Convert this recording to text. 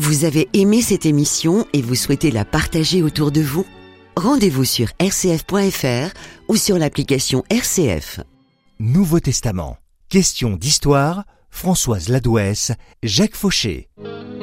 Vous avez aimé cette émission et vous souhaitez la partager autour de vous ? Rendez-vous sur rcf.fr ou sur l'application RCF. Nouveau Testament. Questions d'histoire, Françoise Ladouès, Jacques Fauché.